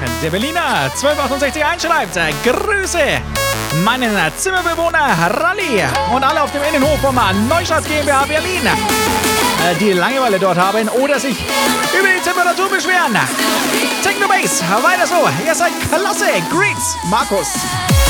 Der Berliner 1268 einschreibt. Grüße meinen Zimmerbewohner Rally und alle auf dem Innenhof vom Neustadt GmbH Berlin, die Langeweile dort haben oder sich über die Temperatur beschweren. Techno Bass, weiter so. Ihr seid klasse. Greets, Markus.